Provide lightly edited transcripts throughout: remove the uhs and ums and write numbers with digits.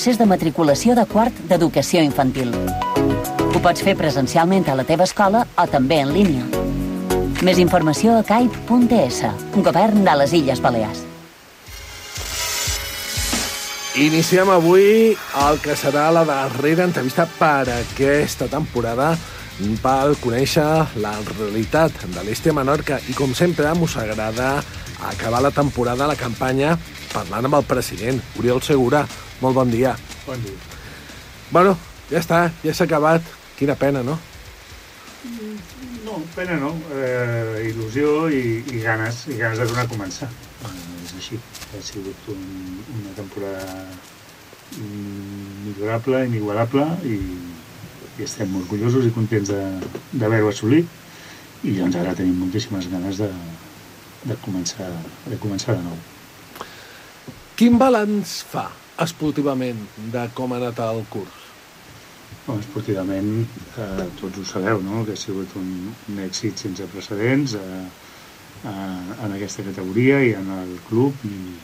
procés de matriculació de quart d'educació infantil. Ho pots fer presencialment a la teva escola o també en línia. Més informació a caip.es, Govern de les Illes Balears. Iniciem avui el que serà la darrera entrevista per aquesta temporada per conèixer la realitat de l'Este Menorca i, com sempre, us agrada acabar la temporada, la campanya, parlant amb el president, Oriol Segura. Molt bon dia. Bon dia. Bueno, ja està, ja s'ha acabat. Quina pena, no? No, pena no. Il·lusió i ganes de tornar a començar. És així. Ha sigut una temporada millorable, inigualable, i estem orgullosos i contents d'haver-ho assolit, i doncs ara tenim moltíssimes ganes de començar de nou. Quin balanç fa esportivament de com ha anat el curs? Esportivament, tots ho sabeu, no? Que ha sigut un èxit sense precedents en aquesta categoria i en el club,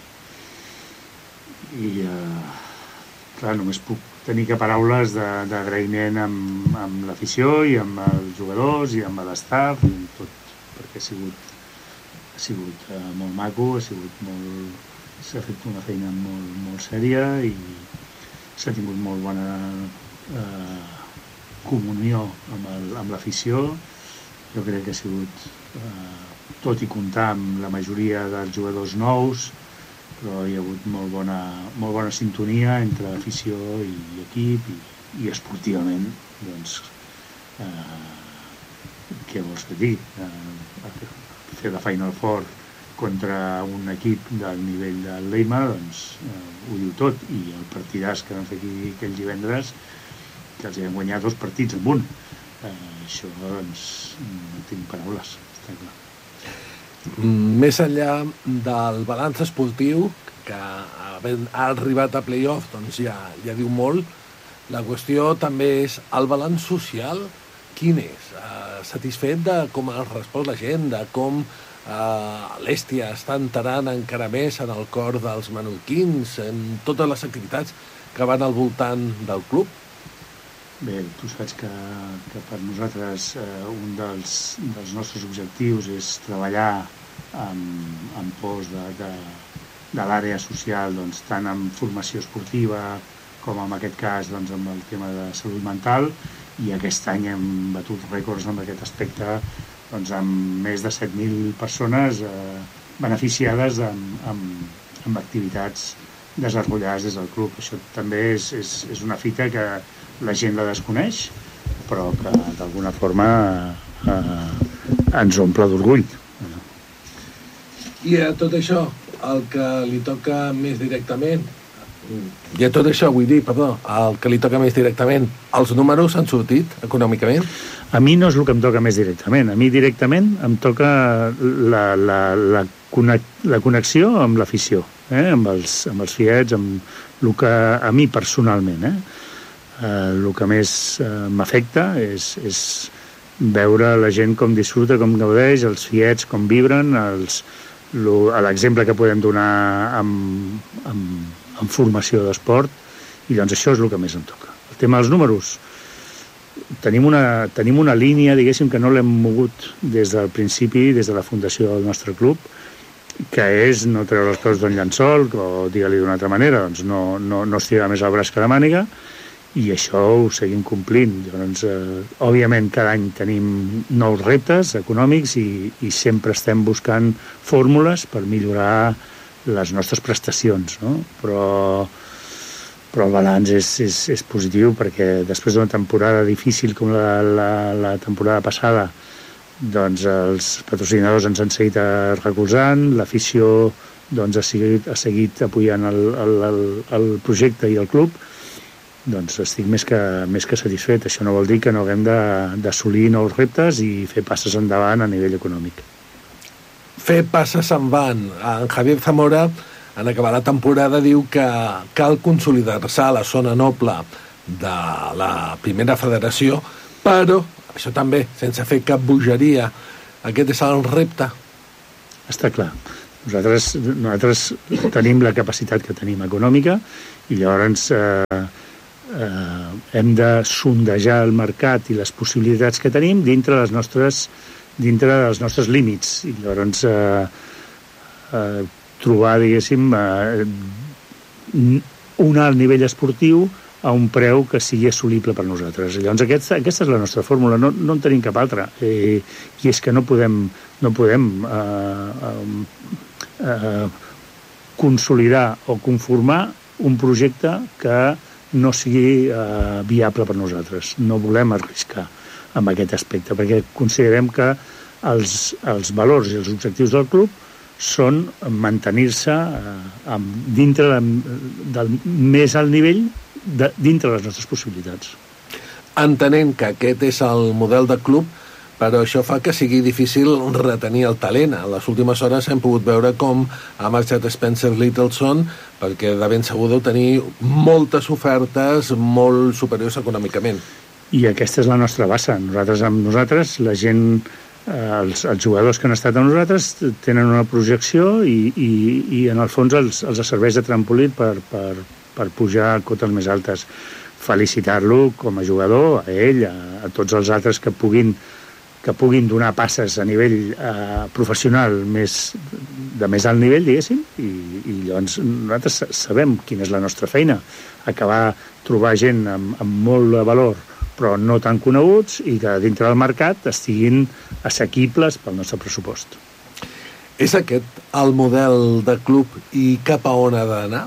i clar, només puc tenir que paraules d'agraïment amb l'afició i amb els jugadors i amb l'estaf i amb tot, perquè ha sigut molt maco, s'ha fet una feina molt sèria i s'ha tingut molt bona comunió amb l'afició. Jo crec que ha sigut, tot i comptar amb la majoria dels jugadors nous, però hi ha hagut molt bona sintonia entre afició i equip, i esportivament, doncs, què vols que et digui? Fer la Final Four contra un equip del nivell del Leima, doncs, ho diu tot, i el partidàs que vam fer aquí aquell divendres, que els vam guanyar 2 partits amb un. Això, doncs, no tinc paraules, està clar. Més enllà del balanç esportiu, que ha arribat a play-off, doncs ja diu molt, la qüestió també és el balanç social. Quin és? Satisfet de com ha respost la gent, de com l'Èstia està entrant encara més en el cor dels menorquins, en totes les activitats que van al voltant del club? Bé, tu saps que per nosaltres un dels nostres objectius és treballar en pos de l'àrea social, doncs, tant en formació esportiva com en aquest cas doncs, amb el tema de salut mental, i aquest any hem batut rècords en aquest aspecte, doncs, amb més de 7.000 persones beneficiades amb activitats desenvolupades des del club. Això també és una fita que la gent la desconeix, però que d'alguna forma ens omple d'orgull. I a tot això, el que li toca més directament, el que li toca més directament, els números han sortit econòmicament? A mi no és el que em toca més directament. A mi directament em toca la connexió amb l'afició, amb els fiets, amb el que a mi personalment, el que més m'afecta és veure la gent com disfruta, com gaudeix, els fiets com vibren, l'exemple que podem donar en formació d'esport, i doncs això és el que més em toca. El tema dels números, tenim una línia, diguéssim, que no l'hem mogut des del principi, des de la fundació del nostre club, que és no treure les coses d'un llençol, o digue-li d'una altra manera, doncs no estirar més el braç que la màniga, i això ho seguim complint. Llavors, òbviament, cada any tenim nous reptes econòmics i sempre estem buscant fórmules per millorar les nostres prestacions, no? Però el balanç és positiu, perquè després d'una temporada difícil com la temporada passada, doncs els patrocinadors ens han seguit recolzant, l'afició doncs, ha seguit apoyant el projecte i el club. Doncs estic més que satisfet. Això no vol dir que no haguem d'assolir nous reptes i fer passes endavant a nivell econòmic. Fer passes endavant. En Javier Zamora, en acabar la temporada, diu que cal consolidar-se a la zona noble de la primera federació, però això també sense fer cap bogeria. Aquest és el repte. Està clar. Nosaltres tenim la capacitat que tenim econòmica i llavors hem de sondejar el mercat i les possibilitats que tenim dintre dels nostres límits. I llavors trobar, diguéssim, un alt nivell esportiu a un preu que sigui assolible per nosaltres. Llavors aquesta és la nostra fórmula, no en tenim cap altra. I és que no podem consolidar o conformar un projecte que no sigui viable per nosaltres. No volem arriscar amb aquest aspecte, perquè considerem que els valors i els objectius del club són mantenir-se dintre del més alt nivell dintre les nostres possibilitats. Entenent que aquest és el model de club, però això fa que sigui difícil retenir el talent. A les últimes hores hem pogut veure com ha marxat Spencer Littleson, perquè de ben segur deu tenir moltes ofertes molt superiors econòmicament. I aquesta és la nostra base. Nosaltres, la gent, els jugadors que han estat amb nosaltres tenen una projecció i en el fons els serveix de trampolí per pujar a cotes més altes. Felicitar-lo com a jugador, a ell, a tots els altres que puguin donar passes a nivell professional de més alt nivell, diguéssim, i llavors nosaltres sabem quina és la nostra feina, trobar gent amb molt de valor però no tan coneguts i que dintre del mercat estiguin assequibles pel nostre pressupost. És aquest el model de club i cap a on ha d'anar?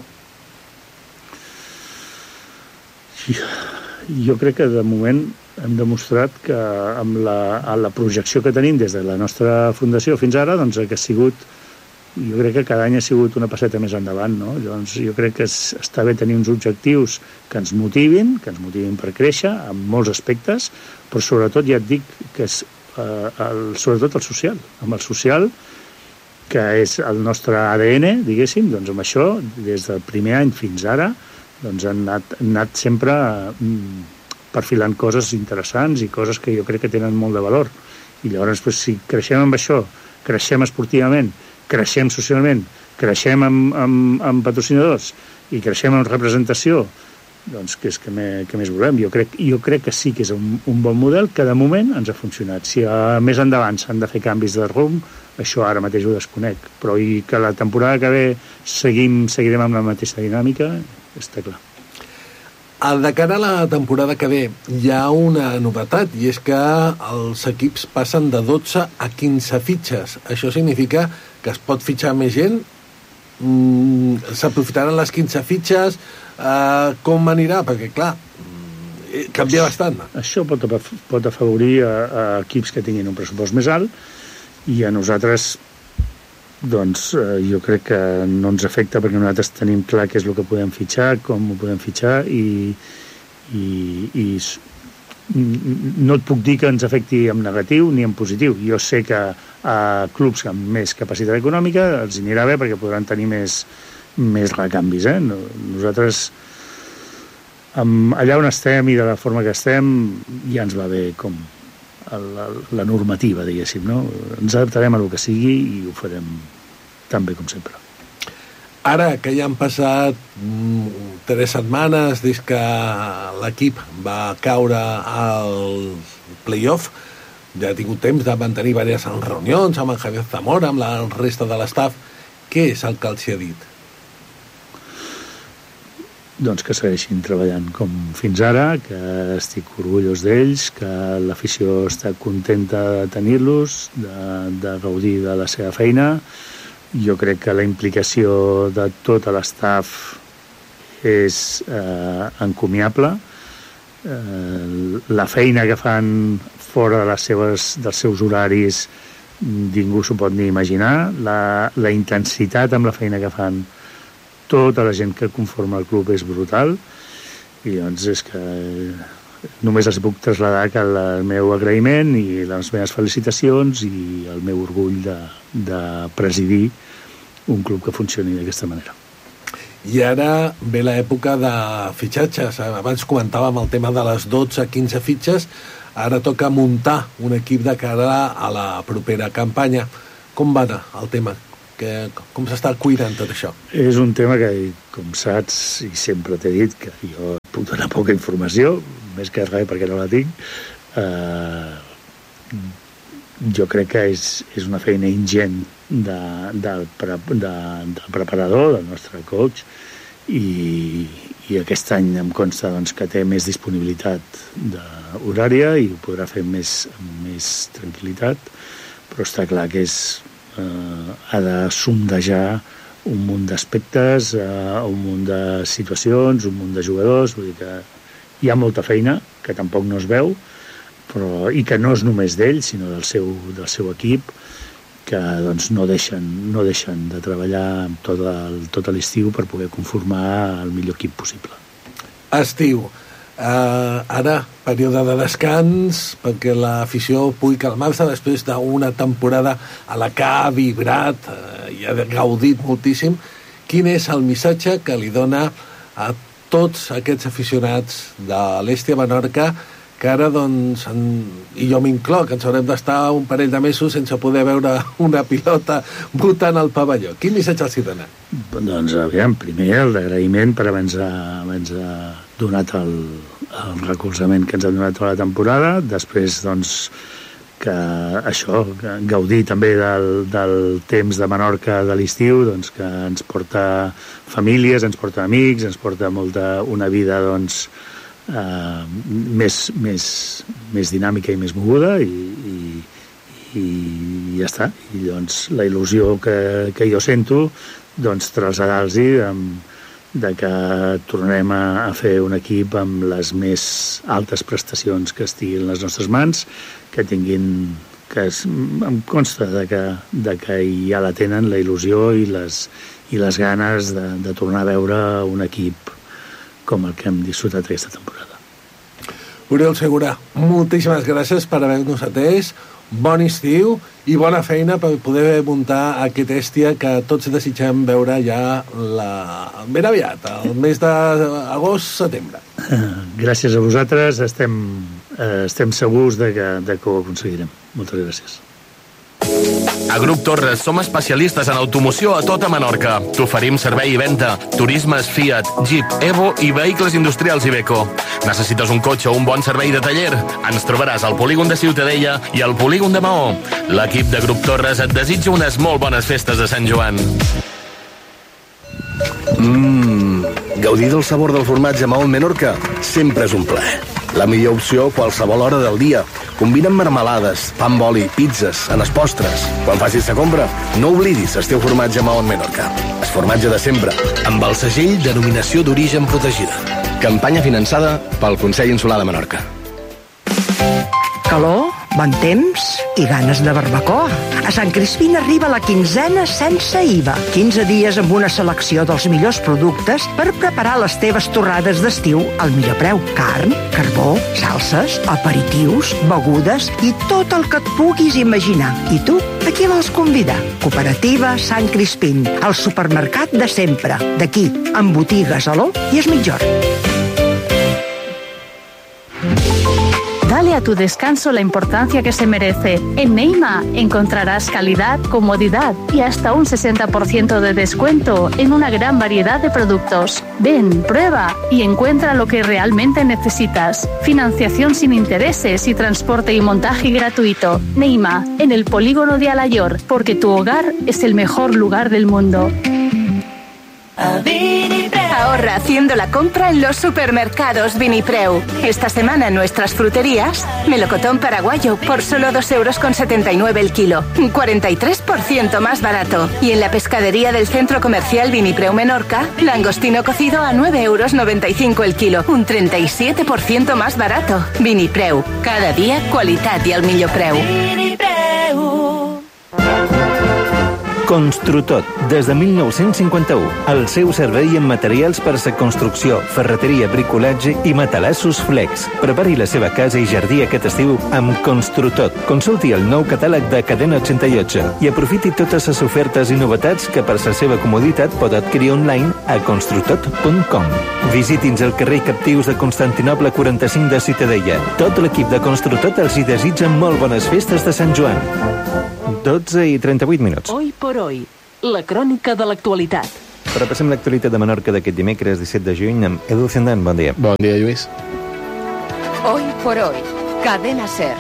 Jo crec que de moment hem demostrat que amb la projecció que tenim des de la nostra fundació fins ara, doncs que ha sigut, jo crec que cada any ha sigut una passeta més endavant, no? Llavors jo crec que està bé tenir uns objectius que ens motivin per créixer en molts aspectes, però sobretot ja et dic que és sobretot el social, amb el social que és el nostre ADN, diguéssim, doncs amb això des del primer any fins ara doncs han anat sempre perfilant coses interessants i coses que jo crec que tenen molt de valor. I llavors, si creixem amb això, creixem esportivament, creixem socialment, creixem amb patrocinadors i creixem amb representació, doncs què més volem? Jo crec que sí que és un bon model que de moment ens ha funcionat. Si més endavant s'han de fer canvis de rumb, això ara mateix ho desconec, però i que la temporada que ve seguirem amb la mateixa dinàmica, està clar. De cara a la temporada que ve hi ha una novetat, i és que els equips passen de 12 a 15 fitxes. Això significa que es pot fitxar més gent? S'aprofitaran les 15 fitxes? Com anirà? Perquè, clar, canvia bastant. Això pot afavorir a equips que tinguin un pressupost més alt i a nosaltres doncs jo crec que no ens afecta perquè nosaltres tenim clar què és el que podem fitxar, com ho podem fitxar i no et puc dir que ens afecti en negatiu ni en positiu. Jo sé que a clubs amb més capacitat econòmica els anirà bé perquè podran tenir més recanvis. Nosaltres allà on estem i de la forma que estem ja ens va bé com la normativa, diguéssim, no? Ens adaptarem a el que sigui i ho farem tan bé com sempre. Ara que ja han passat 3 setmanes des que l'equip va caure al play-off, ja ha tingut temps de mantenir diverses reunions amb en Javier Zamora, amb la resta de l'estaf. Què és el que els hi ha dit? Doncs que segueixin treballant com fins ara, que estic orgullós d'ells, que l'afició està contenta de tenir-los, de gaudir de la seva feina. Jo crec que la implicació de tot l'estaf és encomiable. La feina que fan fora dels seus horaris ningú s'ho pot ni imaginar. La intensitat amb la feina que fan tota la gent que conforma el club és brutal i doncs és que només els puc traslladar que el meu agraïment i les meves felicitacions i el meu orgull de presidir un club que funcioni d'aquesta manera. I ara ve l'època de fitxatges. Abans comentàvem el tema de les 12-15 fitxes, ara toca muntar un equip de cara a la propera campanya. Com va anar el tema? com s'està cuidant tot això? És un tema que, com saps, i sempre t'he dit que jo puc donar poca informació, més que res perquè no la tinc. Jo crec que és una feina ingent del preparador, del nostre coach, i aquest any em consta doncs, que té més disponibilitat horària i ho podrà fer amb més tranquil·litat, però està clar que ha de sondejar un munt d'aspectes, un munt de situacions, un munt de jugadors, vull dir que hi ha molta feina que tampoc no es veu, i que no és només d'ell, sinó del seu equip, que doncs, no deixen de treballar tot l'estiu per poder conformar el millor equip possible. Estiu. Ara, període de descans, perquè l'afició pugui calmar-se després d'una temporada a la que ha vibrat i ha gaudit moltíssim. Quin és el missatge que li dona a tots aquests aficionats de l'Hèstia Menorca, que ara, doncs, i jo m'incloc, ens haurem d'estar un parell de mesos sense poder veure una pilota votant al pavelló? Quin missatge els hi dona? Doncs, aviam, primer el d'agraïment per haver-nos donat el recolzament que ens ha donat a la temporada, després, doncs, que això, gaudir també del temps de Menorca de l'estiu, doncs, que ens porta famílies, ens porta amics, ens porta una vida, doncs, més dinàmica i més moguda i ja està. I doncs la il·lusió que jo sento, doncs traslladar-los de que tornarem a fer un equip amb les més altes prestacions que estiguin a les nostres mans, que tinguin, que em consta de que ja la tenen, la il·lusió i les ganes de tornar a veure un equip com el que hem disfrutat aquesta temporada. Oriol Segura, moltíssimes gràcies per haver-nos atès, bon estiu i bona feina per poder muntar aquest Hèstia que tots desitgem veure ja ben aviat, el mes d'agost-setembre. Gràcies a vosaltres, estem segurs de que ho aconseguirem. Moltes gràcies. A Grup Torres som especialistes en automoció a tota Menorca. T'oferim servei i venda, turismes Fiat, Jeep, Evo i vehicles industrials Iveco. Necessites un cotxe o un bon servei de taller? Ens trobaràs al polígon de Ciutadella i al polígon de Maó. L'equip de Grup Torres et desitja unes molt bones festes de Sant Joan. Gaudir del sabor del formatge Maó en Menorca sempre és un plaer. La millor opció a qualsevol hora del dia. Combina marmelades, pa amb oli, pizzas, en els postres. Quan facis la compra, no oblidis el teu formatge Maó en Menorca. El formatge de sempre, amb el segell Denominació d'Origen Protegida. Campanya finançada pel Consell Insular de Menorca. Calor, bon temps i ganes de barbacoa. A Sant Crispín arriba la quinzena sense IVA. 15 dies amb una selecció dels millors productes per preparar les teves torrades d'estiu al millor preu. Carn, carbó, salses, aperitius, begudes i tot el que et puguis imaginar. I tu, a qui vols convidar? Cooperativa Sant Crispín, el supermercat de sempre. D'aquí, amb botigues a l'O i es Mitjorn. Dale a tu descanso la importancia que se merece. En Neima encontrarás calidad, comodidad y hasta un 60% de descuento en una gran variedad de productos. Ven, prueba y encuentra lo que realmente necesitas. Financiación sin intereses y transporte y montaje gratuito. Neima, en el polígono de Alayor, porque tu hogar es el mejor lugar del mundo. Ahorra haciendo la compra en los supermercados Vinipreu. Esta semana en nuestras fruterías, melocotón paraguayo por solo 2,79 € el kilo, un 43% más barato. Y en la pescadería del centro comercial Vinipreu Menorca, langostino cocido a 9,95 € el kilo, un 37% más barato. Vinipreu, cada dia qualitat i al millor preu. Construtot, des de 1951. El seu servei en materials per a construcció, ferreteria, bricolatge i matalassos Flex. Prepari la seva casa i jardí aquest estiu amb Construtot. Consulti el nou catàleg de Cadena 88 i aprofiti totes les ofertes i novetats que per la seva comoditat pot adquirir online a construtot.com. Visiti'ns al carrer Captius de Constantinoble 45 de Ciutadella. Tot l'equip de Construtot els hi desitja molt bones festes de Sant Joan. 12:38. Hoy por hoy, la crònica de l'actualitat. Repassem l'actualitat de Menorca d'aquest dimecres 17 de juny amb Edu Zendan. Bon dia. Bon dia, Lluís. Hoy por hoy, Cadena SER.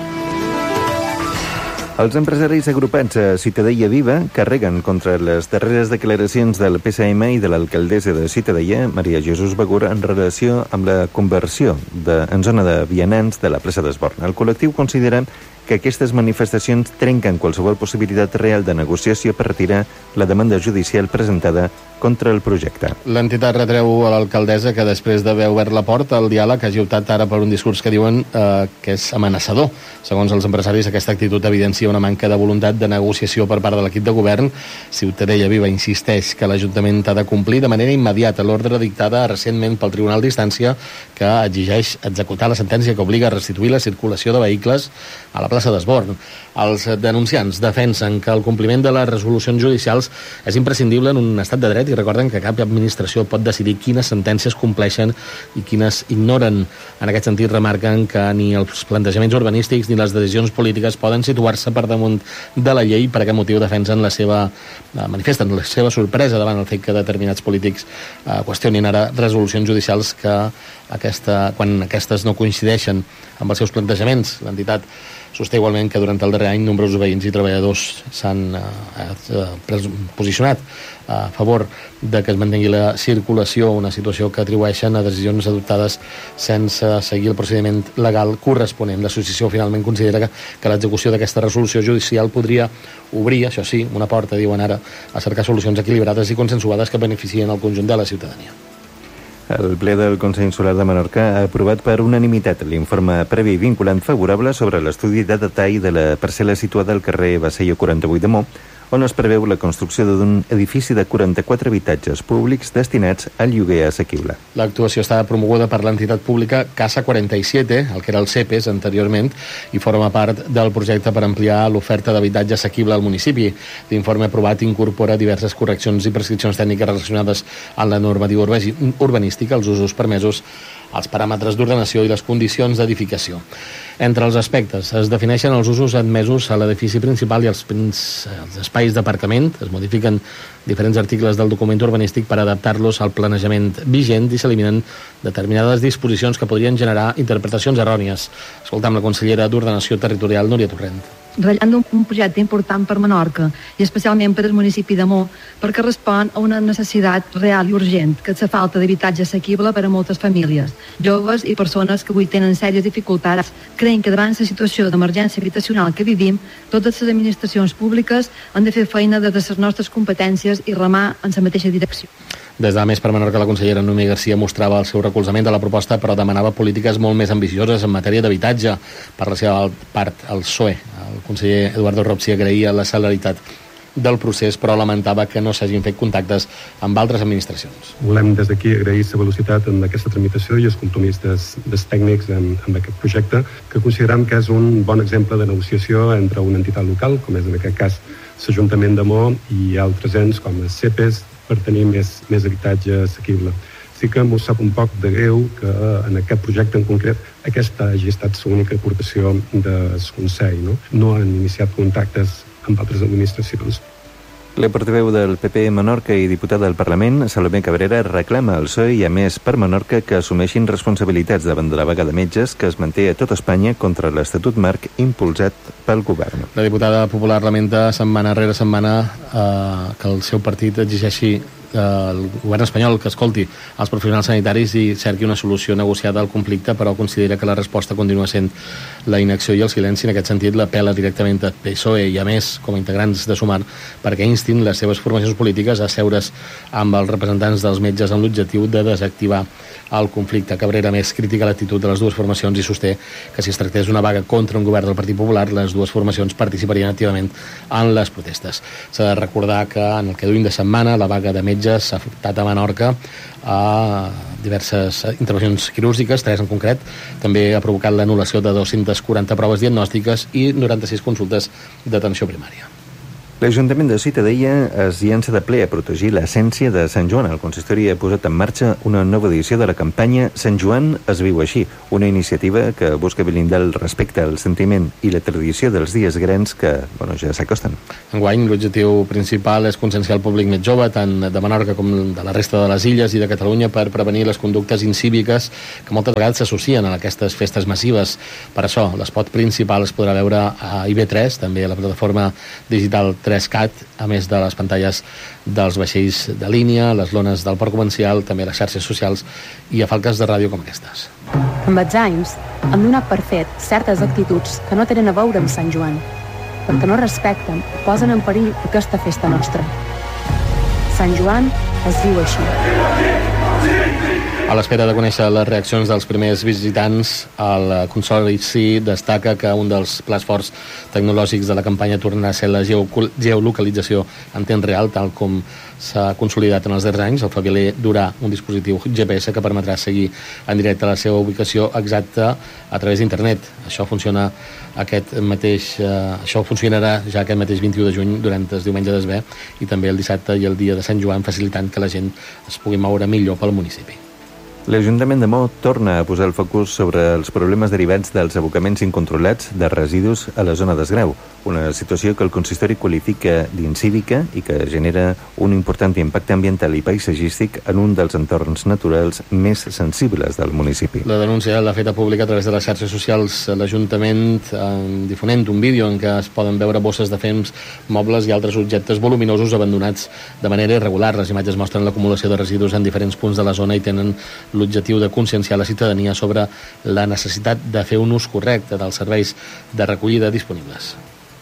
Els empresaris agrupats a Ciutadella Viva carreguen contra les darreres declaracions del PSM i de l'alcaldessa de Ciutadella, Maria Jesús Begur, en relació amb la conversió en zona de vianants de la plaça d'Esborn. El col·lectiu considera que aquestes manifestacions trenquen qualsevol possibilitat real de negociació per retirar la demanda judicial presentada contra el projecte. L'entitat retreu a l'alcaldessa que després d'haver obert la porta al diàleg hagi optat ara per un discurs que diuen que és amenaçador. Segons els empresaris, aquesta actitud evidencia una manca de voluntat de negociació per part de l'equip de govern. Ciutadella Viva insisteix que l'Ajuntament ha de complir de manera immediata l'ordre dictada recentment pel Tribunal d'Instància que exigeix executar la sentència que obliga a restituir la circulació de vehicles a la plaça d'Esborn. Els denunciants defensen que el compliment de les resolucions judicials és imprescindible en un estat de dret i recorden que cap administració pot decidir quines sentències compleixen i quines ignoren. En aquest sentit, remarquen que ni els plantejaments urbanístics ni les decisions polítiques poden situar-se per damunt de la llei. Per aquest motiu manifesten la seva sorpresa davant el fet que determinats polítics qüestionin ara resolucions judicials que quan aquestes no coincideixen amb els seus plantejaments. L'entitat sosté igualment que durant el darrer any nombrosos veïns i treballadors s'han posicionat a favor de que es mantengui la circulació, una situació que atribueixen a decisions adoptades sense seguir el procediment legal corresponent. L'associació finalment considera que l'execució d'aquesta resolució judicial podria obrir, això sí, una porta, diuen ara, a cercar solucions equilibrades i consensuades que beneficien el conjunt de la ciutadania. El ple del Consell Insular de Menorca ha aprovat per unanimitat l'informe previ vinculant favorable sobre l'estudi de detall de la parcel·la situada al carrer Basello 48 de Mo, on es preveu la construcció d'un edifici de 44 habitatges públics destinats al lloguer assequible. L'actuació està promoguda per l'entitat pública Casa 47, el que era el CEPES anteriorment, i forma part del projecte per ampliar l'oferta d'habitatge assequible al municipi. L'informe aprovat incorpora diverses correccions i prescripcions tècniques relacionades amb la normativa urbanística, els usos permesos, els paràmetres d'ordenació i les condicions d'edificació. Entre els aspectes es defineixen els usos admesos a l'edifici principal i els espais d'aparcament. Es modifiquen diferents articles del document urbanístic per adaptar-los al planejament vigent i s'eliminen determinades disposicions que podrien generar interpretacions errònies. Escoltam la consellera d'Ordenació Territorial, Núria Torrent. Ratllant un projecte important per Menorca i especialment per al municipi de Mo, perquè respon a una necessitat real i urgent, que és la falta d'habitatge assequible per a moltes famílies, joves i persones que avui tenen sèries dificultats. Creiem que davant la situació d'emergència habitacional que vivim, totes les administracions públiques han de fer feina des de les nostres competències i remar en la mateixa direcció. Des de Més per Menorca, la consellera Noemí Garcia mostrava el seu recolzament a la proposta, però demanava polítiques molt més ambicioses en matèria d'habitatge. Per la seva part, el PSOE, el conseller Eduardo Ropsi, agraïa la celeritat del procés, però lamentava que no s'hagin fet contactes amb altres administracions. Volem des d'aquí agrair la velocitat en aquesta tramitació i el compromís dels tècnics en aquest projecte, que considerem que és un bon exemple de negociació entre una entitat local, com és en aquest cas l'Ajuntament de Mo, i altres ens com el CEPES, per tenir més habitatge assequible. Sí que m'ho sap un poc de greu que en aquest projecte en concret aquesta hagi estat l'única aportació del Consell. No han iniciat contactes amb altres administracions. La portaveu del PP Menorca i diputada del Parlament, Salomé Cabrera, reclama al PSOE i a Més per Menorca que assumeixin responsabilitats davant de la vaga de metges que es manté a tot Espanya contra l'Estatut Marc impulsat pel govern. La diputada popular lamenta setmana rere setmana que el seu partit exigeixi el govern espanyol que escolti els professionals sanitaris i cerqui una solució negociada al conflicte, però considera que la resposta continua sent la inacció i el silenci. En aquest sentit, l'apela directament a PSOE i a Més com a integrants de Sumar perquè instin les seves formacions polítiques a seure's amb els representants dels metges amb l'objectiu de desactivar el conflicte. Cabrera Més critica l'actitud de les dues formacions i sosté que si es tractés d'una vaga contra un govern del Partit Popular, les dues formacions participarien activament en les protestes. S'ha de recordar que en el que duim de setmana la vaga de metges s'ha afectat a Menorca a diverses intervencions quirúrgiques, 3 en concret. També ha provocat l'anul·lació de 240 proves diagnòstiques i 96 consultes d'atenció primària. L'Ajuntament de Ciutadella es llença de ple a protegir l'essència de Sant Joan. El consistori ha posat en marxa una nova edició de la campanya Sant Joan es viu així, una iniciativa que busca blindar el respecte al sentiment i la tradició dels dies grans que, ja s'acosten. Enguany, l'objectiu principal és conscienciar el públic més jove, tant de Menorca com de la resta de les illes i de Catalunya, per prevenir les conductes incíviques que moltes vegades s'associen a aquestes festes massives. Per això, l'espot principal es podrà veure a IB3, també a la plataforma digital 3CAT, a més de les pantalles dels vaixells de línia, les lones del port comercial, també les xarxes socials i a falques de ràdio com aquestes. Amb els anys, hem donat per fet certes actituds que no tenen a veure amb Sant Joan, perquè no respecten o posen en perill aquesta festa nostra. Sant Joan es viu així. A l'espera de conèixer les reaccions dels primers visitants, el consorci destaca que un dels plats forts tecnològics de la campanya tornarà a ser la geolocalització en temps real, tal com s'ha consolidat en els darrers anys. El Faviler durà un dispositiu GPS que permetrà seguir en directe la seva ubicació exacta a través d'internet. Això funcionarà ja aquest mateix 21 de juny durant el diumenge d'Esver i també el dissabte i el dia de Sant Joan, facilitant que la gent es pugui moure millor pel municipi. L'Ajuntament de Maó torna a posar el focus sobre els problemes derivats dels abocaments incontrolats de residus a la zona d'Esgrau, una situació que el consistori qualifica d'incívica i que genera un important impacte ambiental i paisatgístic en un dels entorns naturals més sensibles del municipi. La denúncia l'ha feta pública a través de les xarxes socials. L'Ajuntament difonent un vídeo en què es poden veure bosses de fems, mobles i altres objectes voluminosos abandonats de manera irregular. Les imatges mostren l'acumulació de residus en diferents punts de la zona i tenen l'objectiu de conscienciar la ciutadania sobre la necessitat de fer un ús correcte dels serveis de recollida disponibles.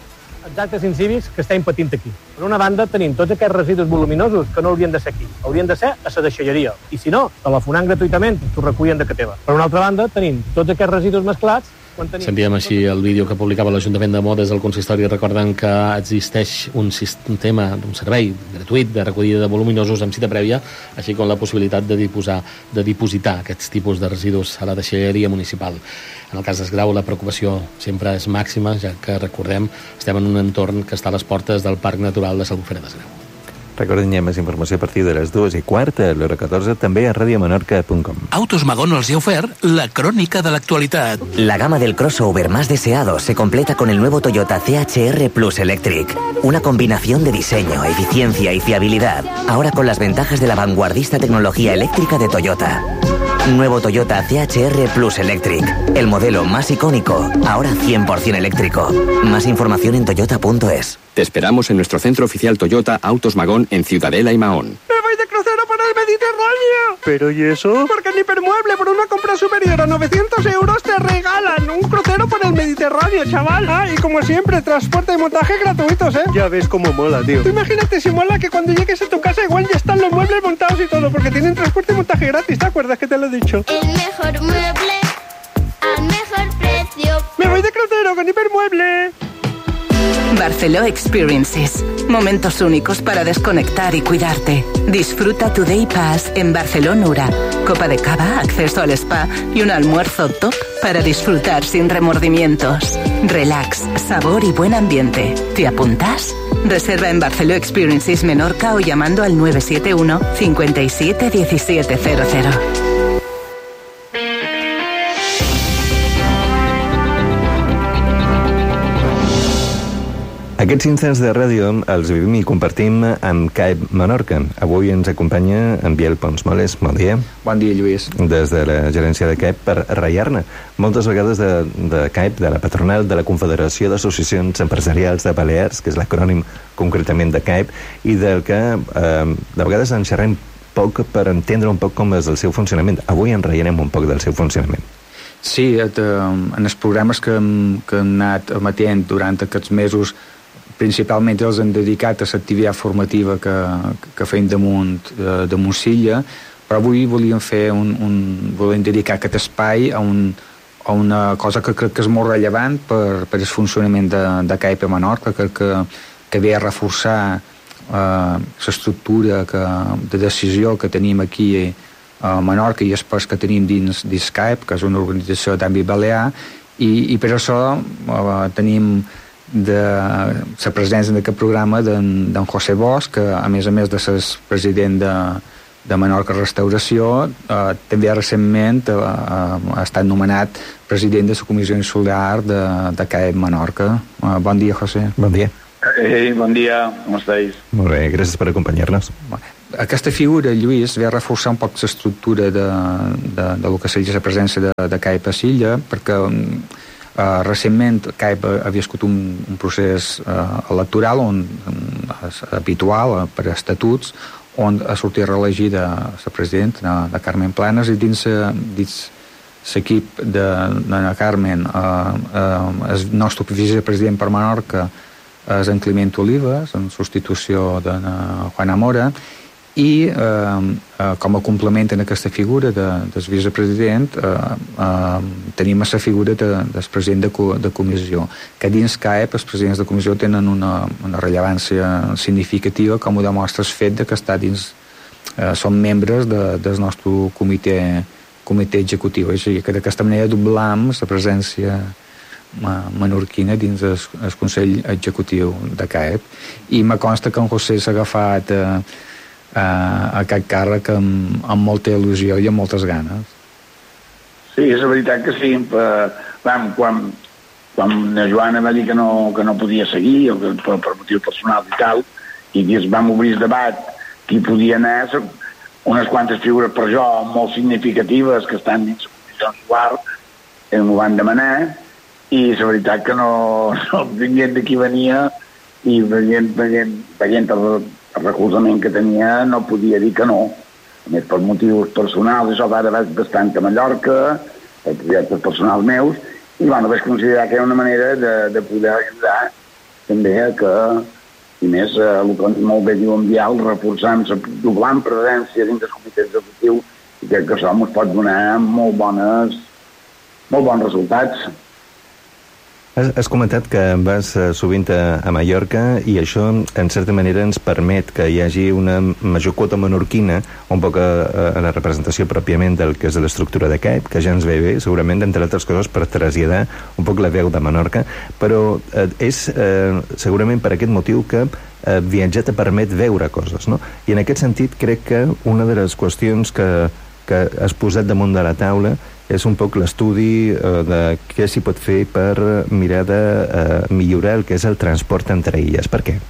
Els actes incívics que estem patint aquí. Per una banda, tenim tots aquests residus voluminosos que no haurien de ser aquí. Haurien de ser a la deixalleria. I si no, telefonant gratuïtament, t'ho recullen de casa teva. Per una altra banda, tenim tots aquests residus mesclats. Sentíem així el vídeo que publicava l'Ajuntament de Maó des del consistori. Recorden que existeix un sistema, un servei gratuït de recollida de voluminosos amb cita prèvia, així com la possibilitat de dipositar aquests tipus de residus a la deixalleria municipal. En el cas d'Esgrau, la preocupació sempre és màxima, ja que, recordem, estem en un entorn que està a les portes del Parc Natural de l'Albufera d'Esgrau. Recordem, hi ha més informació a partir de les 2:15, a l'hora 14, també a radiomenorca.com. Autos Magón els ha ofert la crònica de l'actualitat. La gama del crossover más deseado se completa con el nuevo Toyota CHR Plus Electric. Una combinación de diseño, eficiencia y fiabilidad. Ahora con las ventajas de la vanguardista tecnología eléctrica de Toyota. Nuevo Toyota CHR Plus Electric. El modelo más icónico, ahora 100% eléctrico. Más información en toyota.es. Te esperamos en nuestro centro oficial Toyota Autos Magón en Ciudadela y Mahón. ¡Me voy de crucero por el Mediterráneo! ¿Pero y eso? Porque en Hipermueble, por una compra superior a 900 euros, te regalan un crucero por el Mediterráneo, chaval. Y como siempre, transporte y montaje gratuitos, ¿eh? Ya ves cómo mola, tío. Tú imagínate si mola que cuando llegues a tu casa igual ya están los muebles montados y todo, porque tienen transporte y montaje gratis, ¿te acuerdas que te lo he dicho? El mejor mueble al mejor precio. ¡Me voy de crucero con Hipermueble! Barceló Experiences. Momentos únicos para desconectar y cuidarte. Disfruta tu Day Pass en Barceló Nura. Copa de cava, acceso al spa y un almuerzo top para disfrutar sin remordimientos. Relax, sabor y buen ambiente. ¿Te apuntas? Reserva en Barceló Experiences Menorca o llamando al 971 57 1700. Aquests instants de ràdio els vivim i compartim amb CAEP Menorca. Avui ens acompanya en Biel Pons Moles. Bon dia. Bon dia, Lluís. Des de la gerència de CAEP per ratllar-ne moltes vegades de CAEP, de la patronal, de la Confederació d'Associacions Empresarials de Balears, que és l'acrònim concretament de CAEP, i del que de vegades en xerrem poc per entendre un poc com és el seu funcionament. Avui en ratllarem un poc del seu funcionament. Sí, en els programes que hem anat emetent durant aquests mesos, principalment els han dedicat a l'activitat formativa que fem damunt Silla, però avui volíem dedicar aquest espai a una cosa que crec que és molt rellevant per el funcionament de CAEP a Menorca, que ve a reforçar l'estructura de decisió que tenim aquí a Menorca i després que tenim dins CAEP, que és una organització d'àmbit balear, i per això tenim de la presència d'aquest programa d'en José Bosch, que a més de ser president de Menorca Restauració, també recentment ha estat nomenat president de la Comissió Insular de CAEP Menorca. Bon dia, José. Bon dia. Bon dia, com estàs? Molt bé, gràcies per acompanyar-nos. Aquesta figura, Lluís, ve a reforçar un poc l'estructura de lo que seria la presència de CAEP a Silla, perquè recentment CAEP ha viscut un procés electoral habitual per estatuts, on ha sortit reelegida la presidenta, de Carmen Planas, i dins l'equip de Carmen, el nostre vicepresident per Menorca és en Climent Olives, en substitució de Juana Mora, i com a complement en aquesta figura del vicepresident tenim la figura del president de comissió, que dins CAEP els presidents de comissió tenen una rellevància significativa, com ho demostra el fet que són membres del nostre comitè executiu, així que d'aquesta manera doblam la presència menorquina dins el Consell Executiu de CAEP, i me consta que en José s'ha agafat aquest càrrec amb molta il·lusió i amb moltes ganes. Sí, és la veritat que sí. Quan la Joana va dir que no podia seguir per motiu personal i tal, i vam obrir el debat qui podia anar, unes quantes figures per jo molt significatives que estan dins la Comissió Insular m'ho van demanar, i la veritat que no venint de qui venia i veient el recolzament que tenia, no podia dir que no. A més, per motius personals, això va vaig bastant a Mallorca, per projectes personals meus, i vaig considerar que era una manera de poder ajudar també a que, i més, el que molt bé diu en Bial, reforçant, doblant presència dins del comitè executiu, i crec que això ens pot donar molt bons resultats. Has comentat que vas sovint a Mallorca, i això en certa manera ens permet que hi hagi una major quota menorquina, un poc a la representació pròpiament del que és l'estructura de CAEP, que ja ens ve bé, segurament, entre altres coses, per traslladar un poc la veu de Menorca, però és segurament per aquest motiu que viatjar te permet veure coses, no? I en aquest sentit crec que una de les qüestions que has posat damunt de la taula és un poc l'estudi de què s'hi pot fer per mirar de millorar el que és el transport entre illes. Per què?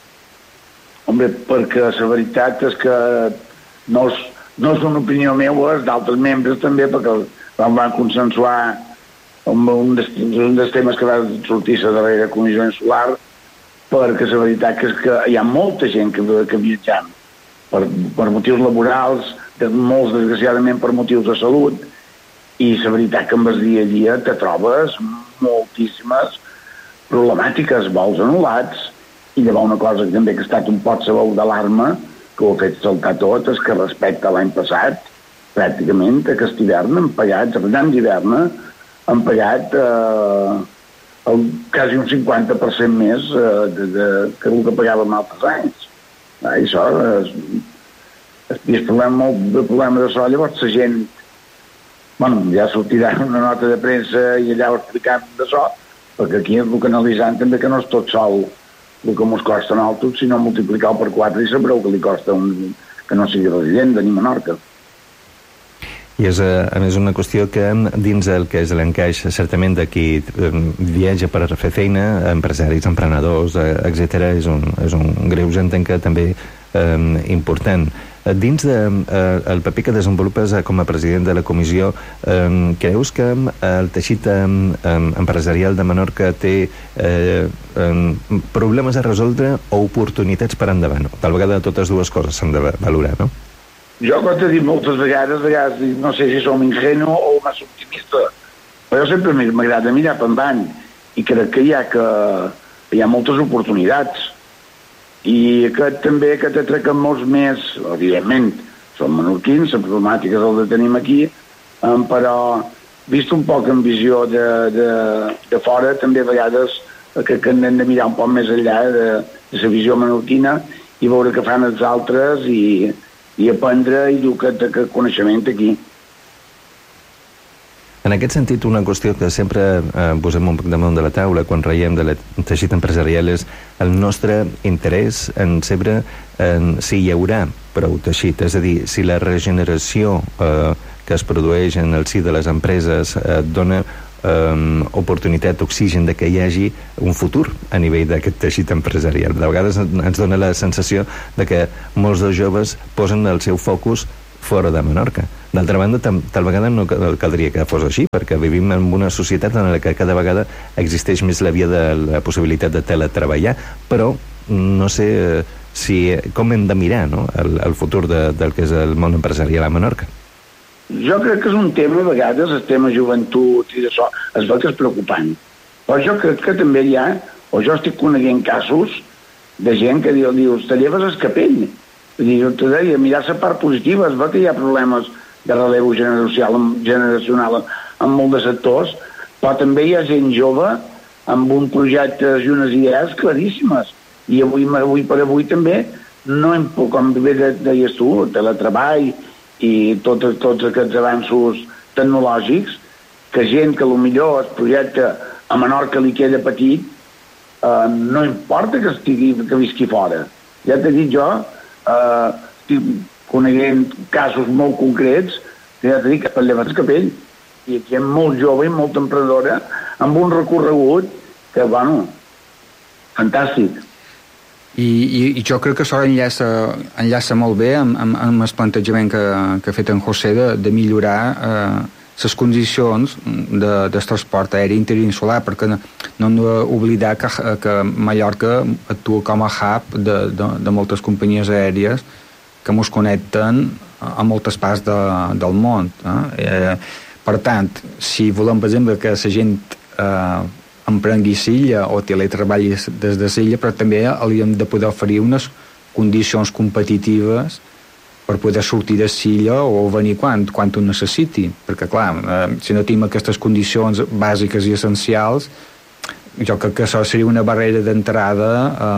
Home, perquè la veritat és que no és una opinió meva, és d'altres membres també, perquè van consensuar un dels temes que va sortir a la darrera comissió insular, perquè la veritat és que hi ha molta gent que viatjant per motius laborals, molts desgraciadament per motius de salut, i la veritat que amb el dia a dia te trobes moltíssimes problemàtiques, vols anul·lats, i llavors una cosa que també que ha estat un pot la veu d'alarma, que ho ha fet saltar tot, és que respecte a l'any passat, pràcticament aquest hivern han pagat, el any d'hivern han pagat quasi un 50% més que el que pagàvem altres anys. I això és problema de això. Llavors la gent, ja sortirà una nota de premsa i allà ho explicant d'això, perquè aquí el que analitzant també que no és tot sol el que ens costa a nosaltres, sinó multiplicar-ho per 4 i sabreu que li costa que no sigui resident de ni Menorca. I és, a més, una qüestió que dins el que és l'encaix, certament, de qui viatja per fer feina, empresaris, emprenedors, etc., és un greuge, entenc que també important. Dins del paper que desenvolupes com a president de la comissió, creus que el teixit empresarial de Menorca té problemes a resoldre o oportunitats per endavant? Tal vegada totes dues coses s'han de valorar, no? Jo, com t'he dit moltes vegades, no sé si som ingenu o massa optimista, però jo sempre m'agrada mirar per endavant, i crec que hi ha moltes oportunitats. I també que t'atraquen molts més, evidentment, som menorquins, les problemàtiques les tenim aquí, però vist un poc en visió de fora, també a vegades que hem de mirar un poc més enllà de la visió menorquina i veure què fan els altres i aprendre i dur aquest coneixement aquí. En aquest sentit, una qüestió que sempre posem un poc damunt de la taula quan reiem de teixit empresarial és el nostre interès en saber si hi haurà prou teixit, és a dir, si la regeneració que es produeix en el si de les empreses dona oportunitat, oxigen de que hi hagi un futur a nivell d'aquest teixit empresarial. De vegades ens dona la sensació de que molts dels joves posen el seu focus fora de Menorca. D'altra banda, tal vegada no caldria que fos així, perquè vivim en una societat en la que cada vegada existeix més la via de la possibilitat de teletreballar, però no sé com hem de mirar, no?, el futur del que és el món empresarial a Menorca. Jo crec que és un tema, a vegades, el tema joventut i d'això, es veu que és preocupant. Però jo crec que també hi ha, o jo estic coneguent casos de gent que dius, te lleves el capell. Jo te deia, mirar la part positiva, es veu que hi ha problemes de relleu generacional en molts de sectors, però també hi ha gent jove amb un projectes i unes idees claríssimes. I avui per avui també, com bé deies tu, el teletreball i tots aquests avanços tecnològics, que gent que potser el projecte a Menorca li queda petit, no importa que visqui fora. Ja t'he dit jo, estic coneguent casos molt concrets que ja t'he dit que per llevar el capell, i aquí hi ha molt jove i molt emprenedora amb un recorregut que, bueno, fantàstic. I jo crec que això enllaça molt bé amb el plantejament que ha fet en José de millorar les condicions del transport aeri interinsular, perquè no hem d'oblidar que Mallorca actua com a hub de moltes companyies aèries que ens connecten a moltes parts del món. Per tant, si volem, per exemple, que la gent emprengui Silla o teletreballi des de Silla, però també hauríem de poder oferir unes condicions competitives per poder sortir de Silla o venir quan ho necessiti, perquè clar, si no tenim aquestes condicions bàsiques i essencials, jo crec que això seria una barrera d'entrada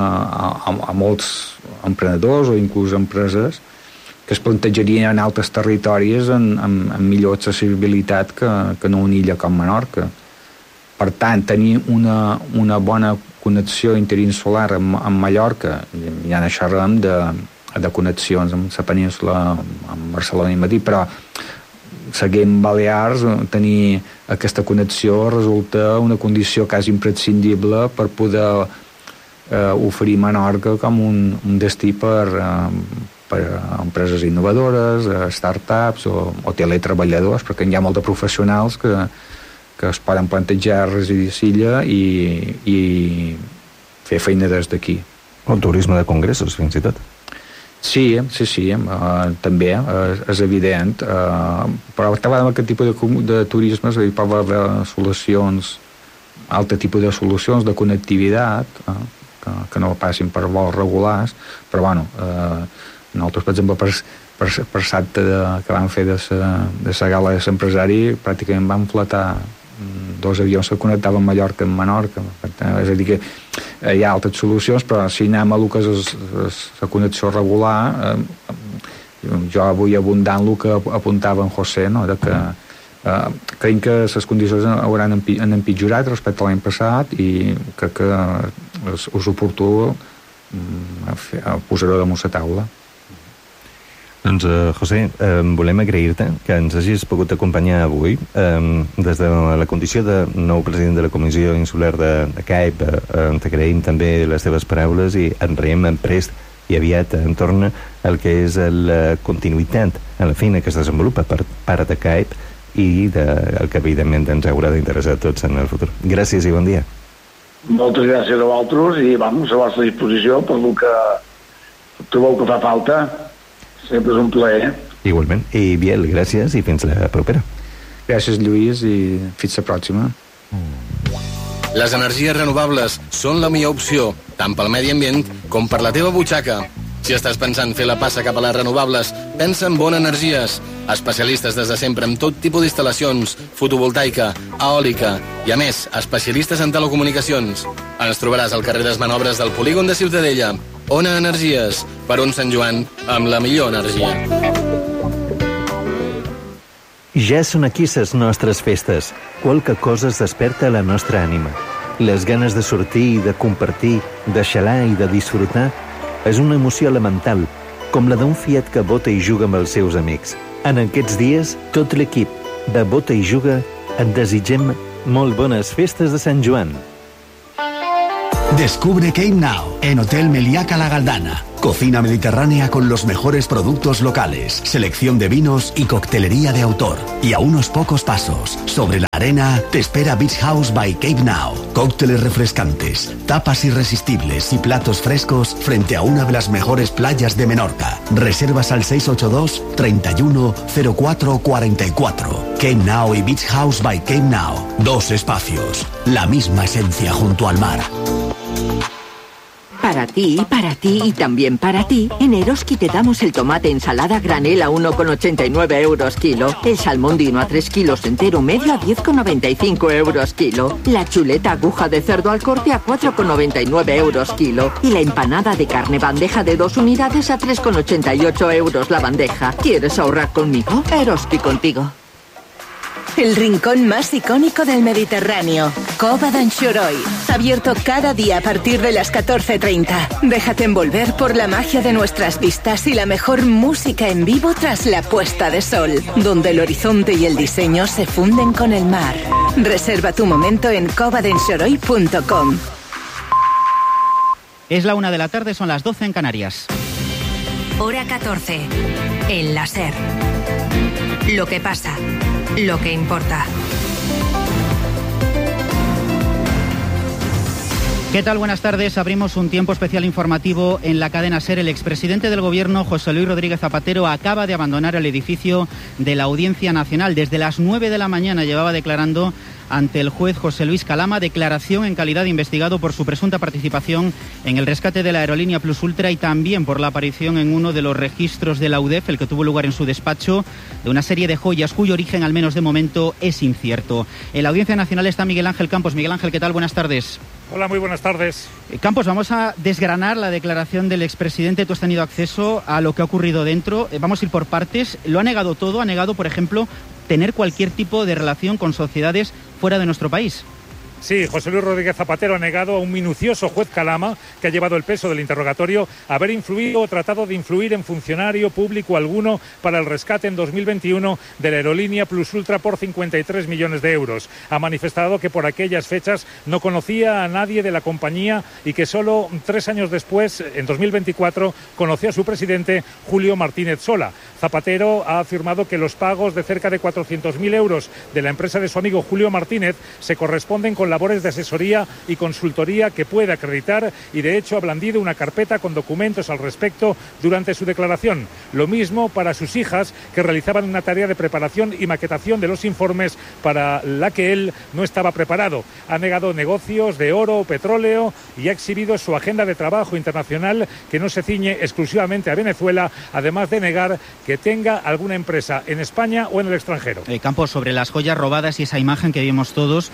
a molts emprenedors o inclús empreses que es plantejarien en altres territoris amb millor accessibilitat que no una illa com Menorca. Per tant, tenir una bona connexió interinsular amb Mallorca, ja no xerrem de connexions amb la península, amb Barcelona i Madrid, però seguint Balears, tenir aquesta connexió resulta una condició quasi imprescindible per poder oferir Menorca com un destí per empreses innovadores, startups o teletreballadors, perquè hi ha molts de professionals que es poden plantejar residir a Silla i fer feina des d'aquí. O turisme de congressos, fins i tot. Sí, també és evident, però amb aquest tipus de turisme pot haver solucions, altre tipus de solucions de connectivitat que no passin per vols regulars, però bueno, nosaltres, per exemple, per l'acte que vam fer de la gala de l'empresari, pràcticament vam fletar 2 avions que connectaven Mallorca amb Menorca. És a dir, que hi ha altres solucions, però si anem a el que és la connexió regular, jo vull abundar en el que apuntava en José, no? Que creiem que les condicions han empitjorat respecte a l'any passat i crec que és oportú posar-ho damunt la taula. Doncs, José, volem agrair-te que ens hagis pogut acompanyar avui des de la condició de nou president de la Comissió Insular de CAIP. T'agraïm també les teves paraules i en reiem en prest i aviat entorn al que és la continuïtat en la feina que es desenvolupa per part de CAIP i el que evidentment ens haurà d'interessar a tots en el futur. Gràcies i bon dia. Moltes gràcies a vosaltres i vamos a vostra disposició per el que trobeu que fa falta. Sempre és un plaer. Igualment. I Biel, gràcies i fins la propera. Gràcies, Lluís, i fins la pròxima. Les energies renovables són la millor opció, tant pel medi ambient com per la teva butxaca. Si estàs pensant fer la passa cap a les renovables, pensa en Bona Energies. Especialistes des de sempre en tot tipus d'instal·lacions, fotovoltaica, eòlica i, a més, especialistes en telecomunicacions. Ens trobaràs al carrer des Manobres del Polígon de Ciutadella. Ona Energies, per un Sant Joan amb la millor energia. Ja són aquí les nostres festes. Qualque cosa es desperta a la nostra ànima. Les ganes de sortir, de compartir, de xalar i de disfrutar és una emoció elemental, com la d'un fiat que bota i juga amb els seus amics. En aquests dies, tot l'equip de Bota i Juga et desitgem molt bones festes de Sant Joan. Descubre Cape Now en Hotel Meliaca La Galdana. Cocina mediterránea con los mejores productos locales, selección de vinos y coctelería de autor. Y a unos pocos pasos, sobre la arena, te espera Beach House by Cape Now. Cócteles refrescantes, tapas irresistibles y platos frescos frente a una de las mejores playas de Menorca. Reservas al 682 31 04 44. Cape Now y Beach House by Cape Now. 2 espacios, la misma esencia junto al mar. Para ti y también para ti, en Eroski te damos el tomate ensalada granel a 1,89 euros kilo, el salmón dino a 3 kilos entero medio a 10,95 euros kilo, la chuleta aguja de cerdo al corte a 4,99 euros kilo y la empanada de carne bandeja de 2 unidades a 3,88 euros la bandeja. ¿Quieres ahorrar conmigo? Eroski contigo. El rincón más icónico del Mediterráneo, Cova d'Anxoroi. Abierto cada día a partir de las 14:30. Déjate envolver por la magia de nuestras vistas y la mejor música en vivo tras la puesta de sol, donde el horizonte y el diseño se funden con el mar. Reserva tu momento en covadenxoroi.com. Es la 1 de la tarde, son las 12 en Canarias. Hora 14. El láser. Lo que pasa. Lo que importa. ¿Qué tal? Buenas tardes. Abrimos un tiempo especial informativo en la cadena SER. El expresidente del Gobierno, José Luis Rodríguez Zapatero, acaba de abandonar el edificio de la Audiencia Nacional. Desde las 9 de la mañana llevaba declarando ante el juez José Luis Calama, declaración en calidad de investigado por su presunta participación en el rescate de la aerolínea Plus Ultra y también por la aparición en uno de los registros de la UDEF, el que tuvo lugar en su despacho, de una serie de joyas cuyo origen, al menos de momento, es incierto. En la Audiencia Nacional está Miguel Ángel Campos. Miguel Ángel, ¿qué tal? Buenas tardes. Hola, muy buenas tardes. Campos, vamos a desgranar la declaración del expresidente. Tú has tenido acceso a lo que ha ocurrido dentro. Vamos a ir por partes. Lo ha negado todo. Ha negado, por ejemplo, tener cualquier tipo de relación con sociedades fuera de nuestro país. Sí, José Luis Rodríguez Zapatero ha negado a un minucioso juez Calama, que ha llevado el peso del interrogatorio, haber influido o tratado de influir en funcionario público alguno para el rescate en 2021 de la aerolínea Plus Ultra por 53 millones de euros. Ha manifestado que por aquellas fechas no conocía a nadie de la compañía y que solo 3 años después, en 2024, conoció a su presidente, Julio Martínez Sola. Zapatero ha afirmado que los pagos de cerca de 400.000 euros de la empresa de su amigo Julio Martínez se corresponden con labores de asesoría y consultoría que puede acreditar y de hecho ha blandido una carpeta con documentos al respecto durante su declaración. Lo mismo para sus hijas, que realizaban una tarea de preparación y maquetación de los informes para la que él no estaba preparado. Ha negado negocios de oro o petróleo y ha exhibido su agenda de trabajo internacional que no se ciñe exclusivamente a Venezuela, además de negar que tenga alguna empresa en España o en el extranjero. Campos, sobre las joyas robadas y esa imagen que vimos todos,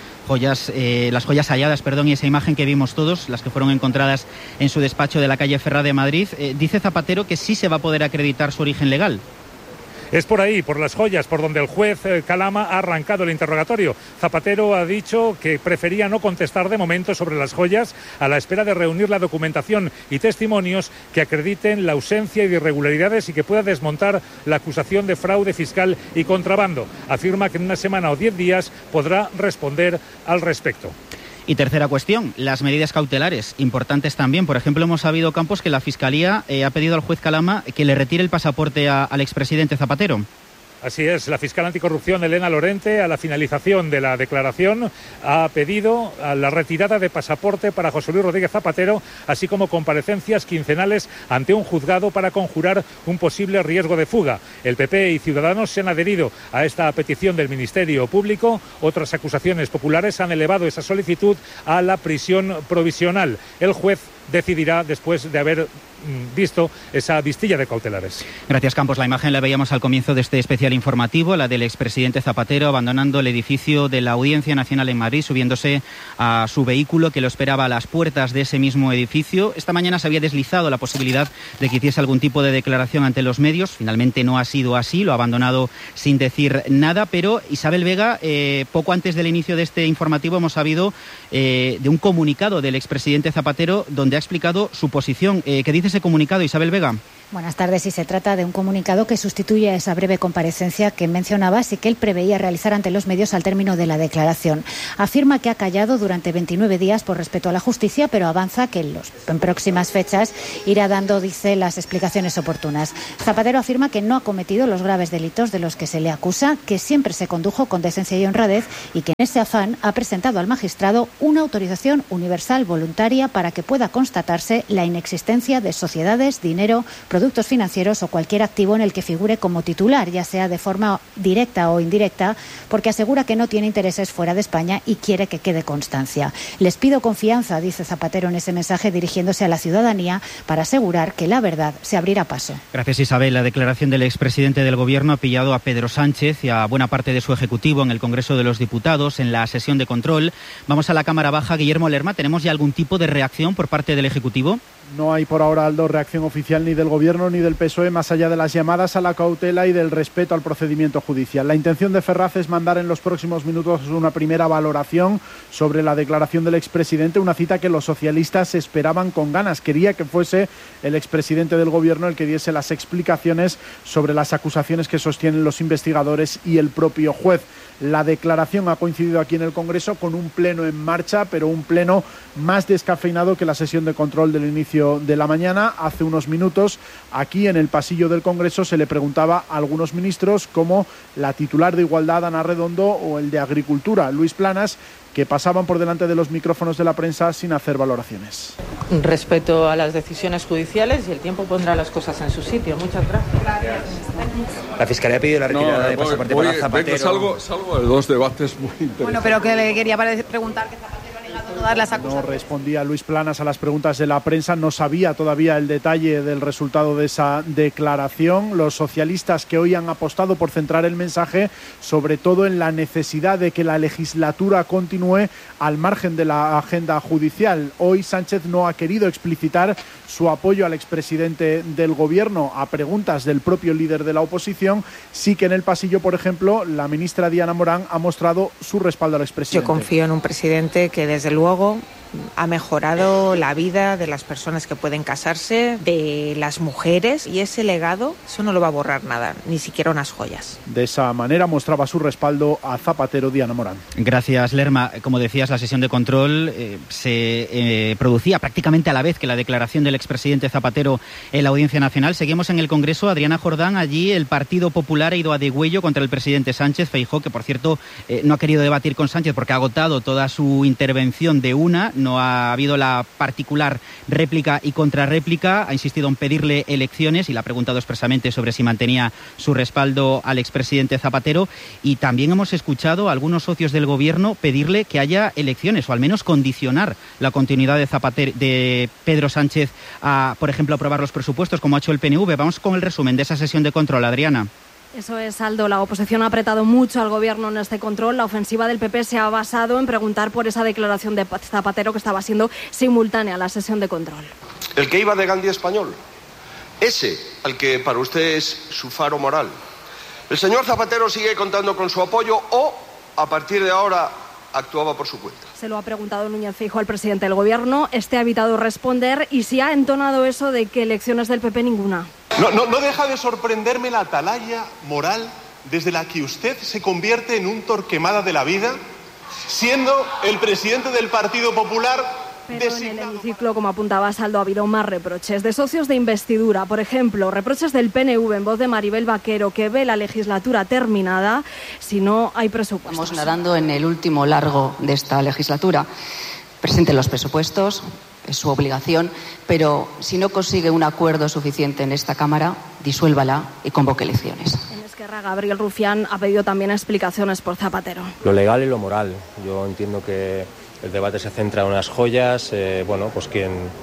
las joyas halladas, y esa imagen que vimos todos, las que fueron encontradas en su despacho de la calle Ferrá de Madrid, dice Zapatero que sí se va a poder acreditar su origen legal. Es por ahí, por las joyas, por donde el juez Calama ha arrancado el interrogatorio. Zapatero ha dicho que prefería no contestar de momento sobre las joyas, a la espera de reunir la documentación y testimonios que acrediten la ausencia de irregularidades y que pueda desmontar la acusación de fraude fiscal y contrabando. Afirma que en una semana o 10 días podrá responder al respecto. Y tercera cuestión, las medidas cautelares, importantes también. Por ejemplo, hemos sabido, Campos, que la Fiscalía ha pedido al juez Calama que le retire el pasaporte al expresidente Zapatero. Así es, la fiscal anticorrupción Elena Lorente, a la finalización de la declaración, ha pedido la retirada de pasaporte para José Luis Rodríguez Zapatero, así como comparecencias quincenales ante un juzgado para conjurar un posible riesgo de fuga. El PP y Ciudadanos se han adherido a esta petición del Ministerio Público. Otras acusaciones populares han elevado esa solicitud a la prisión provisional. El juez decidirá después de haber visto esa vistilla de cautelares. Gracias, Campos. La imagen la veíamos al comienzo de este especial informativo, la del expresidente Zapatero abandonando el edificio de la Audiencia Nacional en Madrid, subiéndose a su vehículo que lo esperaba a las puertas de ese mismo edificio. Esta mañana se había deslizado la posibilidad de que hiciese algún tipo de declaración ante los medios. Finalmente no ha sido así, lo ha abandonado sin decir nada, pero Isabel Vega, poco antes del inicio de este informativo hemos sabido de un comunicado del expresidente Zapatero donde ha explicado su posición. ¿Qué dice ese comunicado, Isabel Vega? Buenas tardes. Y se trata de un comunicado que sustituye a esa breve comparecencia que mencionabas y que él preveía realizar ante los medios al término de la declaración. Afirma que ha callado durante 29 días por respeto a la justicia, pero avanza que en próximas fechas irá dando, dice, las explicaciones oportunas. Zapatero afirma que no ha cometido los graves delitos de los que se le acusa, que siempre se condujo con decencia y honradez y que en ese afán ha presentado al magistrado una autorización universal voluntaria para que pueda constatarse la inexistencia de sociedades, dinero, productos financieros o cualquier activo en el que figure como titular, ya sea de forma directa o indirecta, porque asegura que no tiene intereses fuera de España y quiere que quede constancia. Les pido confianza, dice Zapatero en ese mensaje dirigiéndose a la ciudadanía, para asegurar que la verdad se abrirá paso. Gracias, Isabel. La declaración del expresidente del Gobierno ha pillado a Pedro Sánchez y a buena parte de su ejecutivo en el Congreso de los Diputados, en la sesión de control. Vamos a la Cámara Baja. Guillermo Lerma, ¿tenemos ya algún tipo de reacción por parte del Ejecutivo? No hay por ahora, Aldo, reacción oficial ni del Gobierno ni del PSOE, más allá de las llamadas a la cautela y del respeto al procedimiento judicial. La intención de Ferraz es mandar en los próximos minutos una primera valoración sobre la declaración del expresidente, una cita que los socialistas esperaban con ganas. Quería que fuese el expresidente del Gobierno el que diese las explicaciones sobre las acusaciones que sostienen los investigadores y el propio juez. La declaración ha coincidido aquí en el Congreso con un pleno en marcha, pero un pleno más descafeinado que la sesión de control del inicio de la mañana. Hace unos minutos, aquí en el pasillo del Congreso, se le preguntaba a algunos ministros, como la titular de Igualdad, Ana Redondo, o el de Agricultura, Luis Planas, que pasaban por delante de los micrófonos de la prensa sin hacer valoraciones. Respeto a las decisiones judiciales y el tiempo pondrá las cosas en su sitio. Muchas gracias. La Fiscalía ha pedido la retirada de pasaporte para Zapatero. Salgo de dos debates muy interesantes. Bueno, pero que le quería preguntar que Zapatero ha negado todas las acusaciones. No respondía Luis Planas a las preguntas de la prensa, no sabía todavía el detalle del resultado de esa declaración. Los socialistas que hoy han apostado por centrar el mensaje sobre todo en la necesidad de que la legislatura continúe al margen de la agenda judicial. Hoy Sánchez no ha querido explicitar su apoyo al expresidente del Gobierno a preguntas del propio líder de la oposición. Sí que en el pasillo, por ejemplo, la ministra Diana Morán ha mostrado su respaldo al expresidente. Yo confío en un presidente que desde luego ha mejorado la vida de las personas que pueden casarse, de las mujeres, y ese legado, eso no lo va a borrar nada, ni siquiera unas joyas. De esa manera mostraba su respaldo a Zapatero Diana Morán. Gracias, Lerma. Como decías, la sesión de control se producía prácticamente a la vez que la declaración del expresidente Zapatero en la Audiencia Nacional. Seguimos en el Congreso. Adriana Jordán, allí el Partido Popular ha ido a degüello contra el presidente Sánchez. Feijóo, que por cierto no ha querido debatir con Sánchez porque ha agotado toda su intervención de una. No ha habido la particular réplica y contrarréplica. Ha insistido en pedirle elecciones y le ha preguntado expresamente sobre si mantenía su respaldo al expresidente Zapatero. Y también hemos escuchado a algunos socios del Gobierno pedirle que haya elecciones, o al menos condicionar la continuidad de Pedro Sánchez a, por ejemplo, aprobar los presupuestos, como ha hecho el PNV. Vamos con el resumen de esa sesión de control, Adriana. Eso es, Aldo. La oposición ha apretado mucho al Gobierno en este control. La ofensiva del PP se ha basado en preguntar por esa declaración de Zapatero que estaba siendo simultánea a la sesión de control. El que iba de Gandhi español. Ese, al que para usted es su faro moral. ¿El señor Zapatero sigue contando con su apoyo o, a partir de ahora, actuaba por su cuenta? Se lo ha preguntado Núñez Feijóo al presidente del Gobierno. Este ha evitado responder y sí ha entonado eso de que elecciones del PP ninguna. No deja de sorprenderme la atalaya moral desde la que usted se convierte en un Torquemada de la vida, siendo el presidente del Partido Popular. Pero en el hemiciclo, como apuntaba Saldo, ha habido más reproches de socios de investidura. Por ejemplo, reproches del PNV en voz de Maribel Vaquero, que ve la legislatura terminada si no hay presupuestos. Estamos nadando en el último largo de esta legislatura. Presenten los presupuestos, es su obligación, pero si no consigue un acuerdo suficiente en esta Cámara, disuélvala y convoque elecciones. En Esquerra, Gabriel Rufián ha pedido también explicaciones por Zapatero. Lo legal y lo moral. Yo entiendo que el debate se centra en unas joyas, pues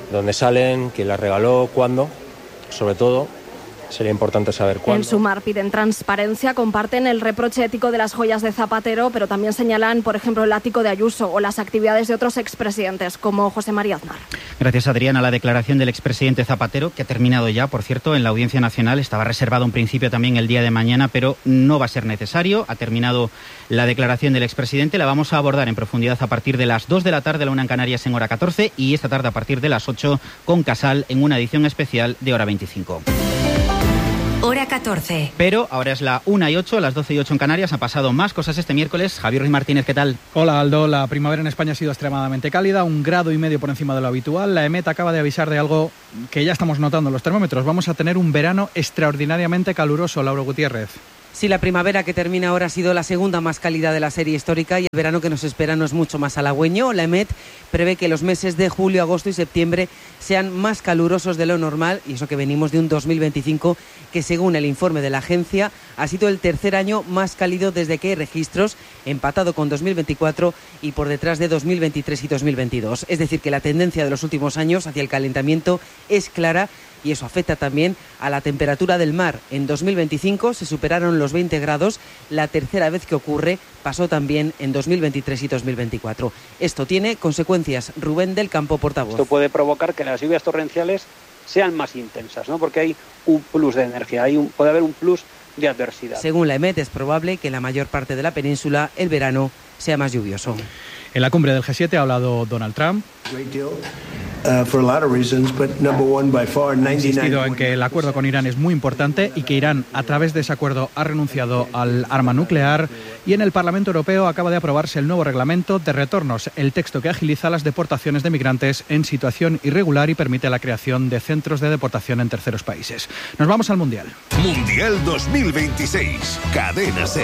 dónde salen, quién las regaló, cuándo, sobre todo. Sería importante saber cuándo. En Sumar piden transparencia, comparten el reproche ético de las joyas de Zapatero, pero también señalan, por ejemplo, el ático de Ayuso o las actividades de otros expresidentes, como José María Aznar. Gracias, Adriana. La declaración del expresidente Zapatero, que ha terminado ya, por cierto, en la Audiencia Nacional, estaba reservado en principio también el día de mañana, pero no va a ser necesario. Ha terminado la declaración del expresidente. La vamos a abordar en profundidad a partir de las 2 de la tarde, la 1 en Canarias, en Hora 14, y esta tarde a partir de las 8 con Casal en una edición especial de Hora 25. Hora 14. Pero ahora es la 1 y 8, las 12 y 8 en Canarias. Ha pasado más cosas este miércoles. Javier Ruiz Martínez, ¿qué tal? Hola, Aldo. La primavera en España ha sido extremadamente cálida, 1,5 grados por encima de lo habitual. La EMET acaba de avisar de algo que ya estamos notando en los termómetros. Vamos a tener un verano extraordinariamente caluroso, Laura Gutiérrez. Sí, la primavera que termina ahora ha sido la segunda más cálida de la serie histórica y el verano que nos espera no es mucho más halagüeño. La EMET prevé que los meses de julio, agosto y septiembre sean más calurosos de lo normal, y eso que venimos de un 2025 que, según el informe de la agencia, ha sido el tercer año más cálido desde que hay registros, empatado con 2024 y por detrás de 2023 y 2022. Es decir, que la tendencia de los últimos años hacia el calentamiento es clara, y eso afecta también a la temperatura del mar. En 2025 se superaron los 20 grados, la tercera vez que ocurre. Pasó también en 2023 y 2024. Esto tiene consecuencias. Rubén del Campo, portavoz. Esto puede provocar que las lluvias torrenciales sean más intensas, ¿no? Porque hay un plus de energía, puede haber un plus de adversidad. Según la EMET, es probable que en la mayor parte de la península el verano sea más lluvioso. En la cumbre del G7 ha hablado Donald Trump. Ha insistido en que el acuerdo con Irán es muy importante y que Irán, a través de ese acuerdo, ha renunciado al arma nuclear. Y en el Parlamento Europeo acaba de aprobarse el nuevo reglamento de retornos, el texto que agiliza las deportaciones de migrantes en situación irregular y permite la creación de centros de deportación en terceros países. Nos vamos al Mundial. Mundial 2026, Cadena SER.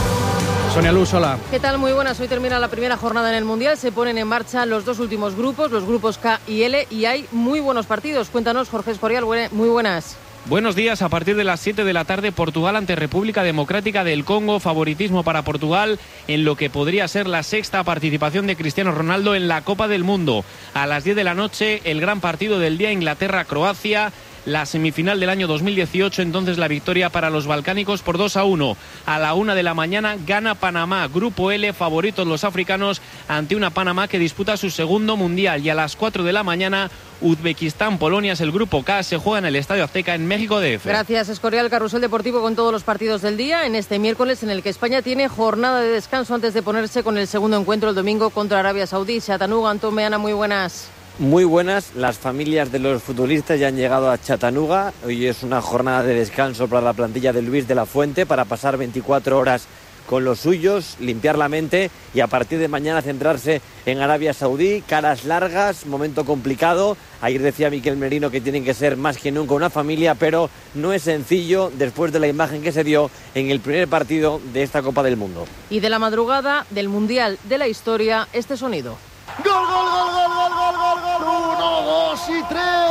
Sonia Luz, hola. ¿Qué tal? Muy buenas. Hoy termina la primera jornada en el Mundial. Se ponen en marcha los dos últimos grupos, los grupos K y L, y hay muy buenos partidos. Cuéntanos, Jorge Escorial, muy buenas. Buenos días. A partir de las 7 de la tarde, Portugal ante República Democrática del Congo. Favoritismo para Portugal en lo que podría ser la sexta participación de Cristiano Ronaldo en la Copa del Mundo. A las 10 de la noche, el gran partido del día, Inglaterra-Croacia. La semifinal del año 2018, entonces la victoria para los balcánicos por 2-1. A la 1 de la mañana gana Panamá, Grupo L, favoritos los africanos ante una Panamá que disputa su segundo mundial. Y a las 4 de la mañana, Uzbekistán-Polonia es el Grupo K, se juega en el Estadio Azteca en México DF. Gracias, Escorial. Carrusel deportivo con todos los partidos del día en este miércoles, en el que España tiene jornada de descanso antes de ponerse con el segundo encuentro el domingo contra Arabia Saudí. Chattanooga, Antón Meana, muy buenas. Muy buenas, las familias de los futbolistas ya han llegado a Chattanooga. Hoy es una jornada de descanso para la plantilla de Luis de la Fuente, para pasar 24 horas con los suyos, limpiar la mente y a partir de mañana centrarse en Arabia Saudí. Caras largas, momento complicado. Ayer decía Miquel Merino que tienen que ser más que nunca una familia, pero no es sencillo después de la imagen que se dio en el primer partido de esta Copa del Mundo. Y de la madrugada del Mundial de la historia, este sonido. ¡Gol, gol, gol, gol, gol, gol, gol, gol! 1, 2 y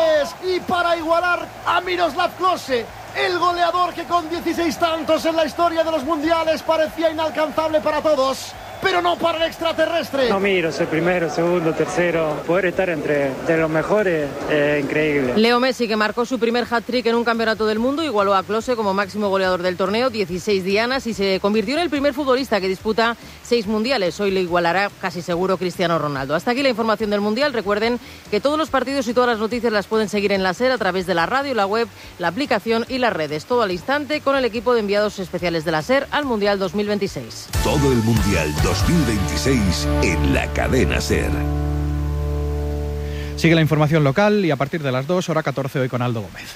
3. Y para igualar a Miroslav Klose, el goleador que con 16 tantos en la historia de los mundiales parecía inalcanzable para todos, pero no para el extraterrestre. No miro, soy primero, segundo, tercero. Poder estar entre los mejores, increíble. Leo Messi, que marcó su primer hat-trick en un campeonato del mundo, igualó a Klose como máximo goleador del torneo, 16 dianas, y se convirtió en el primer futbolista que disputa 6 mundiales. Hoy lo igualará casi seguro Cristiano Ronaldo. Hasta aquí la información del Mundial. Recuerden que todos los partidos y todas las noticias las pueden seguir en la SER a través de la radio, la web, la aplicación y las redes. Todo al instante con el equipo de enviados especiales de la SER al Mundial 2026. Todo el Mundial 2026 en la Cadena SER. Sigue la información local y a partir de las 2, hora 14, hoy con Aldo Gómez.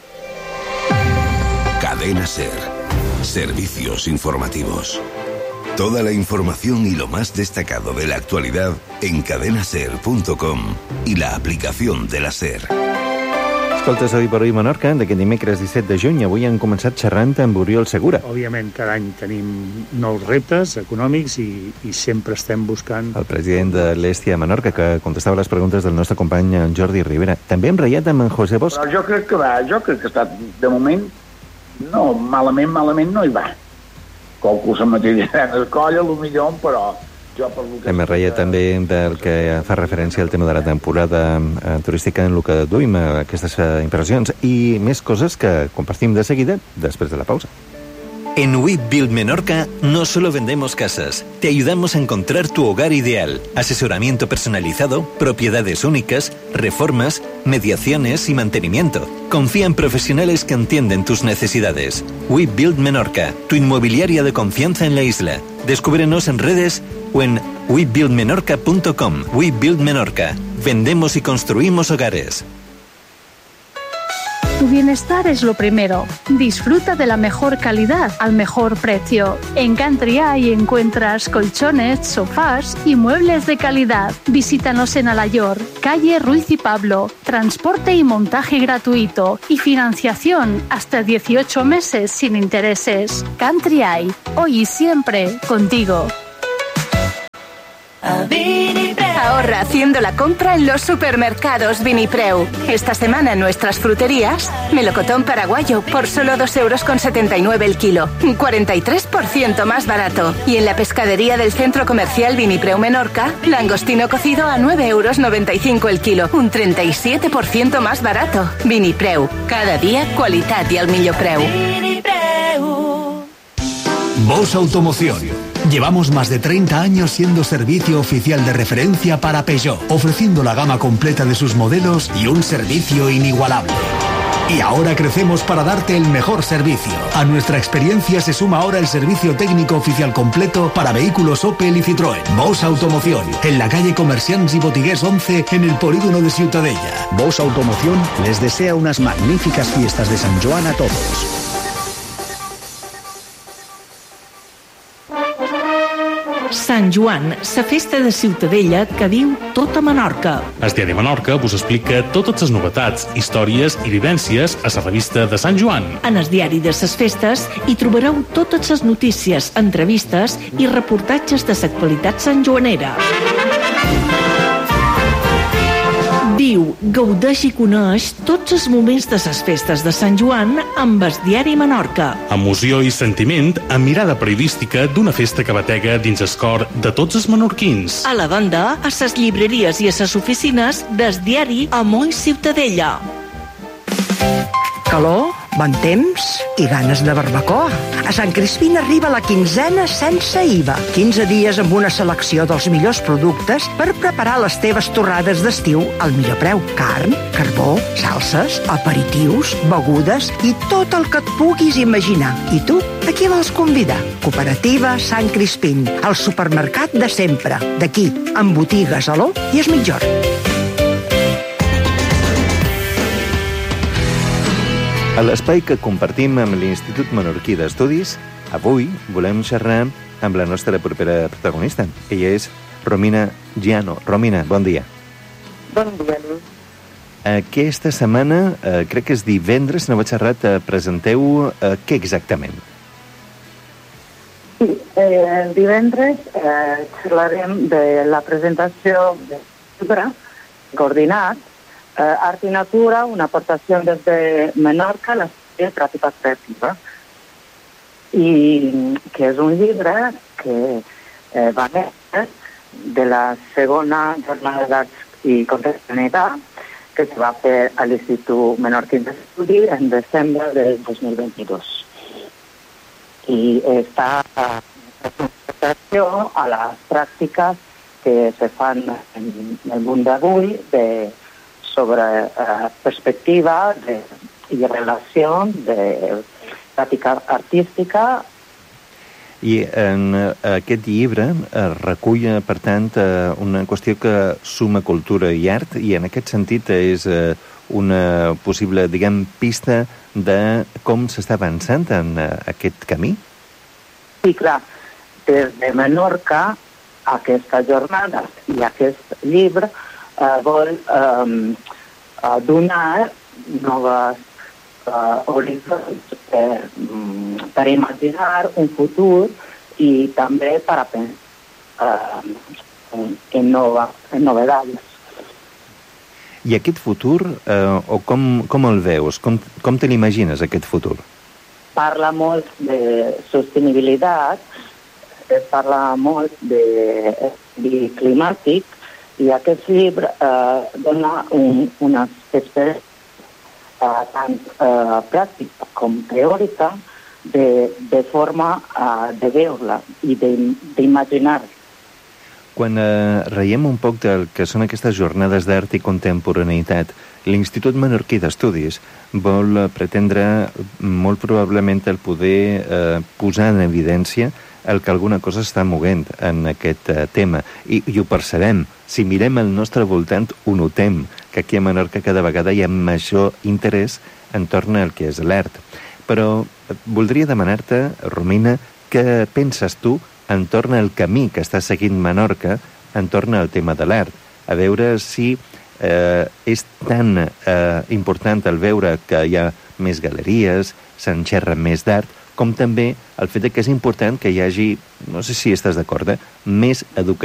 Cadena SER. Servicios informativos. Toda la información y lo más destacado de la actualidad en cadenaser.com y la aplicación de la SER. Escoltes, avui per avui Menorca, d'aquest dimecres 17 de juny. Avui han començat xerrant amb Oriol Segura. Òbviament, cada any tenim nous reptes econòmics i sempre estem buscant... El president de l'Estia Menorca, que contestava les preguntes del nostre company Jordi Rivera. També hem reiat amb en José Bosch. Però jo crec que està, de moment, malament no hi va. Qualcú se m'atiriran el coll, potser, però Em reia també del que fa referència al tema de la temporada turística en el que duim aquestes impressions i més coses que compartim de seguida després de la pausa. En WeBuild Menorca no solo vendemos casas, te ayudamos a encontrar tu hogar ideal, asesoramiento personalizado, propiedades únicas, reformas, mediaciones y mantenimiento. Confía en profesionales que entienden tus necesidades. WeBuild Menorca, tu inmobiliaria de confianza en la isla. Descúbrenos en redes o en webuildmenorca.com. WeBuild Menorca. Vendemos y construimos hogares. Tu bienestar es lo primero. Disfruta de la mejor calidad al mejor precio. En Country Eye encuentras colchones, sofás y muebles de calidad. Visítanos en Alayor, calle Ruiz y Pablo. Transporte y montaje gratuito y financiación hasta 18 meses sin intereses. Country Eye, hoy y siempre contigo. Ahorra haciendo la compra en los supermercados Vinipreu. Esta semana en nuestras fruterías, melocotón paraguayo por solo 2,79 € el kilo, un 43% más barato. Y en la pescadería del centro comercial Vinipreu Menorca, langostino cocido a 9,95 € el kilo, un 37% más barato. Vinipreu, cada día qualitat i al millor preu. Bosch Automoción. Llevamos más de 30 años siendo servicio oficial de referencia para Peugeot, ofreciendo la gama completa de sus modelos y un servicio inigualable. Y ahora crecemos para darte el mejor servicio. A nuestra experiencia se suma ahora el servicio técnico oficial completo para vehículos Opel y Citroën. Bosch Automoción, en la calle Comerciants y Botiguers 11, en el polígono de Ciutadella. Bosch Automoción les desea unas magníficas fiestas de Sant Joan a todos. Sant Joan, la festa de Ciutadella que diu tota Menorca. El Diari Menorca vos explica totes les novetats, històries i vivències a la revista de Sant Joan. En el diari de les festes hi trobareu totes les notícies, entrevistes i reportatges de l'actualitat santjoanera. Viu, gaudeix i coneix tots els moments de les festes de Sant Joan amb el Diari Menorca. Emoció i sentiment amb mirada periodística d'una festa que batega dins el cor de tots els menorquins. A la banda, a les llibreries i a les oficines del diari Amor i Ciutadella. Calor, bon temps i ganes de barbacoa. A Sant Crispín arriba la quinzena sense IVA. 15 dies amb una selecció dels millors productes per preparar les teves torrades d'estiu al millor preu. Carn, carbó, salses, aperitius, begudes i tot el que et puguis imaginar. I tu, a qui vols convidar? Cooperativa Sant Crispín, el supermercat de sempre. D'aquí, amb botigues a l'O i es mitjor. A l'espai que compartim amb l'Institut Menorquí d'Estudis, avui volem xerrar amb la nostra propera protagonista. Ella és Romina Giano. Romina, bon dia. Bon dia, Lluís. Aquesta setmana, crec que és divendres, no vaig errat, presenteu què exactament? Sí, divendres xerrarem de la presentació del llibre coordinat Art i Natura, una aportació des de Menorca a la pràctica creativa. I que és un llibre que va néixer de la segona jornada d'Arts i Contemporaneïtat que es va fer a l'Institut Menorquí d'Estudi en desembre del 2022. I està presentació a les pràctiques que se fan en el món d'avui sobre perspectiva i relació de pràctica artística. I en aquest llibre recull, per tant, una qüestió que suma cultura i art, i en aquest sentit és una possible, diguem, pista de com s'està avançant en aquest camí? Sí, clar. Des de Menorca, aquesta jornada i aquest llibre vol donar noves horitzons per imaginar un futur i també per pensar en novedades. I aquest futur, o com el veus? Com te l'imagines, aquest futur? Parla molt de sostenibilitat es parla molt de canvi climàtic i aquest llibre dona una perspectiva tant pràctica com teòrica de forma de veure i d'imaginar. Quan reiem un poc del que són aquestes jornades d'art i contemporaneïtat, l'Institut Menorquí d'Estudis vol pretendre molt probablement el poder posar en evidència el que alguna cosa està movent en aquest tema. I ho percebem. Si mirem al nostre voltant, ho notem, que aquí a Menorca cada vegada hi ha major interès entorn al que és l'art. Però voldria demanar-te, Romina, què penses tu entorn al camí que està seguint Menorca entorn al tema de l'art? A veure si és tan important el veure que hi ha més galeries, se'n xerra més d'art, com també el fet que és important que hi hagi, no sé si estàs d'acord, més educació